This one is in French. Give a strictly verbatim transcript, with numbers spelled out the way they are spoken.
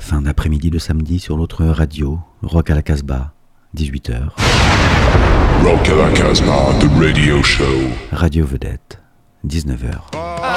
fin d'après-midi de samedi sur l'autre radio, Rock à la Casbah, dix-huit heures. Rock à la Casbah, the radio show. Radio Vedette, dix-neuf heures.